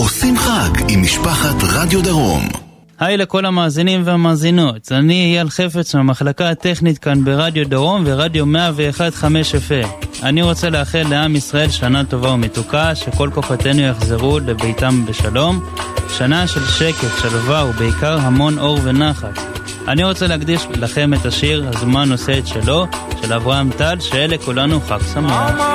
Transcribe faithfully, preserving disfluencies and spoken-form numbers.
עושים חג עם משפחת רדיו דרום. היי לכל המאזינים והמאזינות, אני אייל חפץ מהמחלקה הטכנית כאן ברדיו דרום ורדיו מאה ואחת נקודה חמש אף אם. אני רוצה לאחל לעם ישראל שנה טובה ומתוקה, שכל כוחותינו יחזרו לביתם בשלום, שנה של שקט, שלווה ובעיקר המון אור ונחת. אני רוצה להקדיש לכם את השיר הזמן עושה את שלו של אברהם טל, שאלה כולנו חג שמח.